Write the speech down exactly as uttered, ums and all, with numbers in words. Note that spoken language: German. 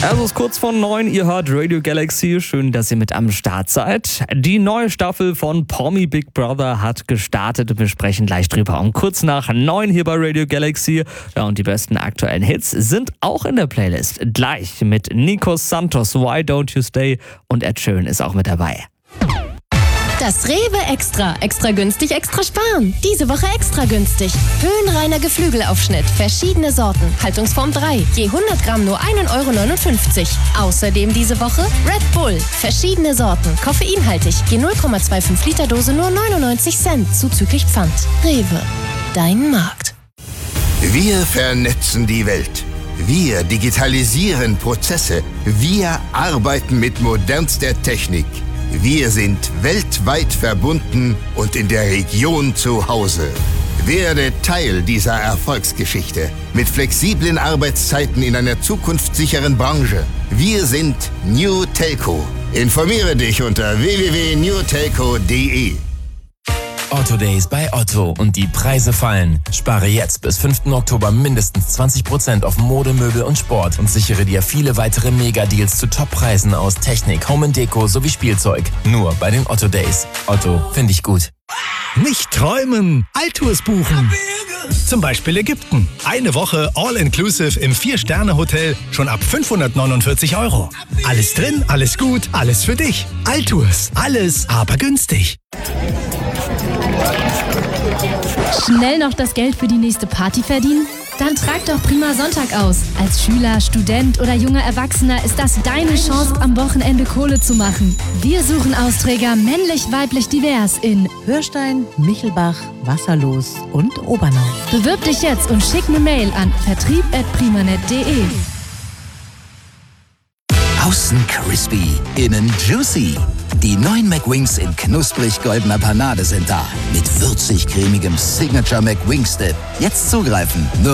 Es ist kurz vor neun, ihr hört Radio Galaxy. Schön, dass ihr mit am Start seid. Die neue Staffel von Promi Big Brother hat gestartet. Wir sprechen gleich drüber. Und kurz nach neun hier bei Radio Galaxy. Ja, und die besten aktuellen Hits sind auch in der Playlist. Gleich mit Nico Santos, Why Don't You Stay? Und Ed Sheeran ist auch mit dabei. Das Rewe Extra. Extra günstig, extra sparen. Diese Woche extra günstig. Höhenreiner Geflügelaufschnitt. Verschiedene Sorten. Haltungsform drei. Je hundert Gramm nur ein Euro neunundfünfzig. Außerdem diese Woche Red Bull. Verschiedene Sorten. Koffeinhaltig. Je null Komma fünfundzwanzig Liter Dose nur neunundneunzig Cent. Zuzüglich Pfand. Rewe. Dein Markt. Wir vernetzen die Welt. Wir digitalisieren Prozesse. Wir arbeiten mit modernster Technik. Wir sind weltweit verbunden und in der Region zu Hause. Werde Teil dieser Erfolgsgeschichte mit flexiblen Arbeitszeiten in einer zukunftssicheren Branche. Wir sind New Telco. Informiere dich unter w w w punkt new telco punkt d e. Otto Days bei Otto und die Preise fallen. Spare jetzt bis fünften Oktober mindestens zwanzig Prozent auf Mode, Möbel und Sport und sichere dir viele weitere Megadeals zu Toppreisen aus Technik, Home and Deko sowie Spielzeug. Nur bei den Otto Days. Otto, finde ich gut. Nicht träumen, Alltours buchen. Zum Beispiel Ägypten. Eine Woche All-Inclusive im Vier-Sterne-Hotel schon ab fünfhundertneunundvierzig Euro. Alles drin, alles gut, alles für dich. Alltours, alles aber günstig. Schnell noch das Geld für die nächste Party verdienen? Dann trag doch Prima Sonntag aus. Als Schüler, Student oder junger Erwachsener ist das deine Chance, am Wochenende Kohle zu machen. Wir suchen Austräger männlich, weiblich, divers in Hörstein, Michelbach, Wasserlos und Obernau. Bewirb dich jetzt und schick eine Mail an vertrieb at primanet punkt de. Außen crispy, innen juicy. Die neuen McWings in knusprig goldener Panade sind da. Mit würzig cremigem Signature McWings Dip. Jetzt zugreifen. Nur